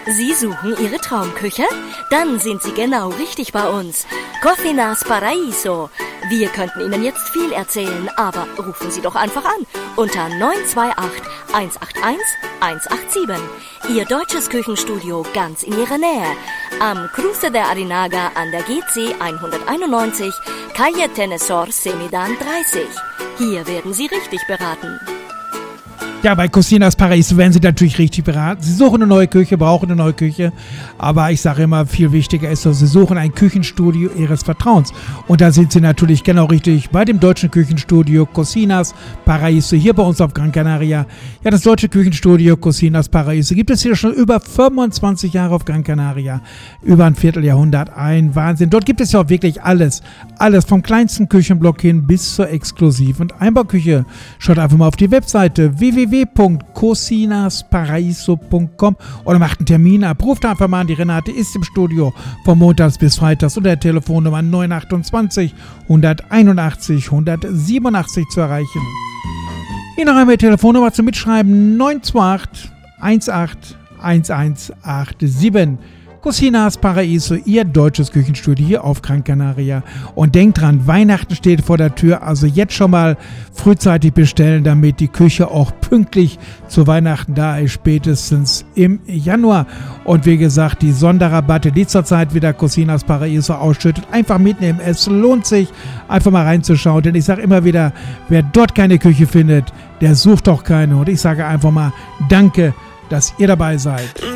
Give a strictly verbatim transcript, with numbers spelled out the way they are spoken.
Sie suchen Ihre Traumküche? Dann sind Sie genau richtig bei uns. Cocinas Paraíso. Wir könnten Ihnen jetzt viel erzählen, aber rufen Sie doch einfach an unter neun zwei acht, eins acht eins, eins acht sieben. Ihr deutsches Küchenstudio ganz in Ihrer Nähe. Am Cruce de Arinaga an der G C hunderteinundneunzig, Calle Tenesor Semidan dreißig. Hier werden Sie richtig beraten. Ja, bei Cocinas Paraíso werden Sie natürlich richtig beraten. Sie suchen eine neue Küche, brauchen eine neue Küche. Aber ich sage immer, viel wichtiger ist, Sie suchen ein Küchenstudio Ihres Vertrauens. Und da sind Sie natürlich genau richtig bei dem deutschen Küchenstudio Cocinas Paraíso hier bei uns auf Gran Canaria. Ja, das deutsche Küchenstudio Cocinas Paraíso gibt es hier schon über fünfundzwanzig Jahre auf Gran Canaria. Über ein Vierteljahrhundert. Ein Wahnsinn. Dort gibt es ja auch wirklich alles. Alles vom kleinsten Küchenblock hin bis zur Exklusiv- und Einbauküche. Schaut einfach mal auf die Webseite w w w punkt cocinas paraíso punkt com oder macht einen Termin ab. Ruft einfach mal an, die Renate ist im Studio von montags bis freitags unter der Telefonnummer neun achtundzwanzig, hunderteinundachtzig, hundertsiebenundachtzig zu erreichen. Hier noch einmal die Telefonnummer zum Mitschreiben neun zwei acht, eins acht, eins eins acht sieben. Cocinas Paraíso, Ihr deutsches Küchenstudio hier auf Gran Canaria. Und denkt dran, Weihnachten steht vor der Tür, also jetzt schon mal frühzeitig bestellen, damit die Küche auch pünktlich zu Weihnachten da ist, spätestens im Januar. Und wie gesagt, die Sonderrabatte, die zurzeit wieder Cocinas Paraíso ausschüttet, einfach mitnehmen. Es lohnt sich, einfach mal reinzuschauen, denn ich sage immer wieder, wer dort keine Küche findet, der sucht doch keine. Und ich sage einfach mal, danke, dass ihr dabei seid.